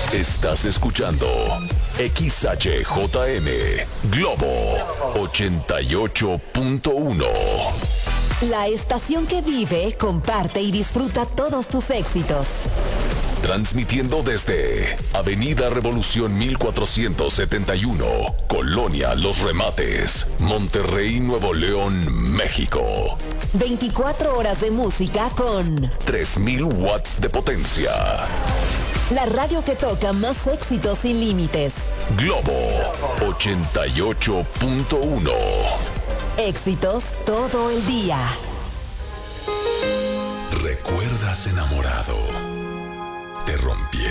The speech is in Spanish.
Estás escuchando XHJM Globo 88.1. La estación que vive, comparte y disfruta todos tus éxitos. Transmitiendo desde Avenida Revolución 1471, Colonia Los Remates, Monterrey, Nuevo León, México. 24 horas de música con 3000 watts de potencia. La radio que toca más éxitos sin límites. Globo 88.1. Éxitos todo el día. ¿Recuerdas enamorado? Te rompieron